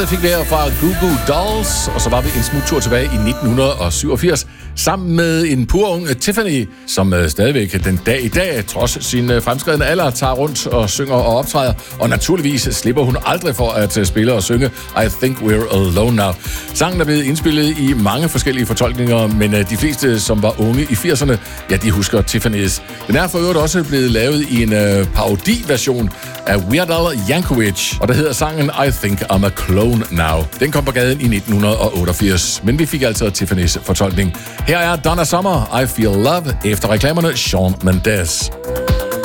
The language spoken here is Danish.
Fik vi her fra Goo Goo Dolls, og så var vi en smuttur tilbage i 1987, sammen med en pur ung Tiffany, som stadigvæk den dag i dag, trods sin fremskredne alder, tager rundt og synger og optræder, og naturligvis slipper hun aldrig for at spille og synge I Think We're Alone Now. Sangen er blevet indspillet i mange forskellige fortolkninger, men de fleste, som var unge i 80'erne, ja, de husker Tiffany's. Den er for øvrigt også blevet lavet i en parodi-version af Weird Al Yankovic, og der hedder sangen I Think I'm a Clone Now. Den kom på gaden i 1988, men vi fik altså Tiffany's fortolkning. Her er Donna Summer, I Feel Love, efter reklamerne Shawn Mendes.